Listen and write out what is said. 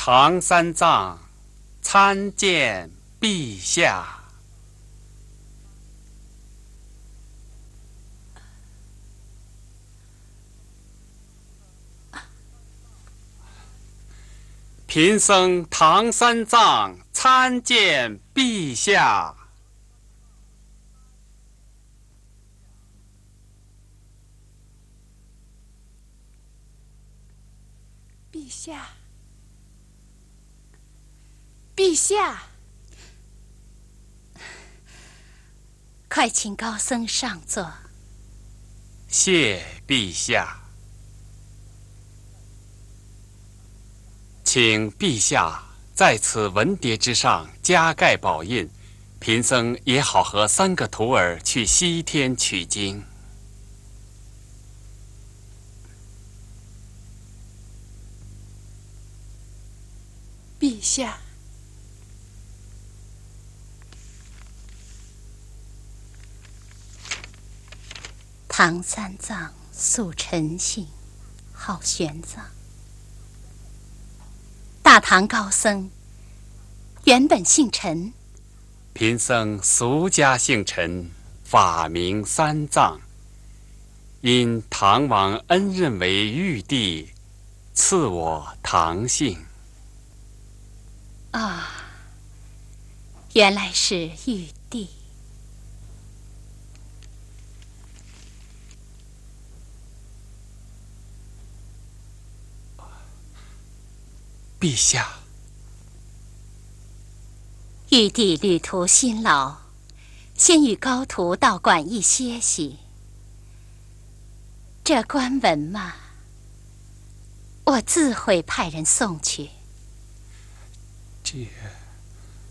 唐三藏参见陛下。贫僧唐三藏参见陛下。 陛下，陛下， 快请高僧上座。 谢陛下。请陛下在此文牒之上加盖宝印，贫僧也好和3个徒儿去西天取经。 陛下， 唐三藏素陈姓，号玄奘。大唐高僧原本姓陈， 贫僧俗家姓陈，法名三藏，因唐王恩任为玉帝，赐我唐姓。 啊，原来是玉帝。 陛下， 玉帝旅途辛劳，先与高徒到馆驿歇息。这官文嘛，我自会派人送去。